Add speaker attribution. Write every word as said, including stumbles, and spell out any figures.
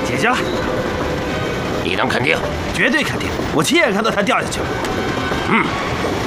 Speaker 1: 解决了。
Speaker 2: 你能肯定？
Speaker 1: 绝对肯定，我亲眼看到他掉下去了。
Speaker 2: 嗯。